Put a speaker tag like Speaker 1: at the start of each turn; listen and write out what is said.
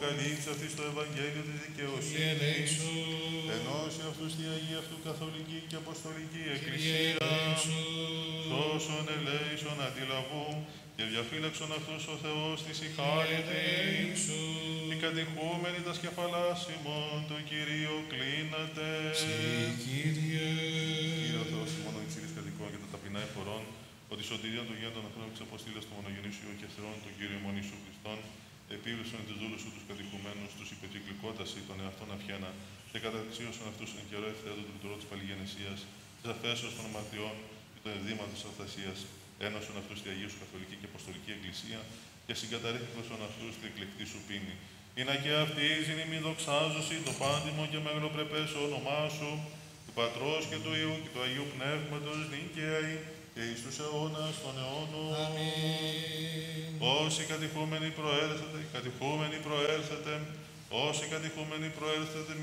Speaker 1: αποκαλύψει αυτής το Ευαγγέλιο της δικαιοσύνης. Ενώσει αυτούς τη Αγία αυτού Καθολική και Αποστολική Εκκλησία. Σώσον ελέησον αντιλαβούν και διαφύλαξον αυτούς ο Θεός της η χάρη της. Οι κατηχούμενοι τα σκεφαλάσιμον το Κυρίο κλείνατε.
Speaker 2: Κύριε
Speaker 1: ο Θεός ημών υψηλής κατοικών και τα ταπεινά εφορών, ότι η σωτηρία των γέντων ανθρώπων της αποστήλας του μονογενή σου και Θεών, τον Κύριο ημών Ιησού Χριστόν, επίβλεψον τους δούλους σου τους κατηχουμένους, τους υπετυκλικόταση των εαυτών αυχένα, και καταξίωσον αυτούς εν καιρό ευθέτω του λειτουργού της παλιγενεσίας, της αφέσεως των αμαρτιών και των ενδύματος της αυθασίας, ένωσον αυτούς τη Αγία σου Καθολική και Αποστολική Εκκλησία, και συγκαταρρύθμισον αυτούς τη εκλεκτή σου πίνη. Είναι και αυτή η μη δοξάζωση το πάντιμο και μεγαλοπρεπές όνομά σου, του Πατρός και του Υιού και του Αγίου Πνεύματος νίκαιοι και εις τους αιώνας των αιώνων.
Speaker 2: Αμήν.
Speaker 1: Όσοι κατηχούμενοι προέρθετε, όσοι κατηχούμενοι προέρθετε,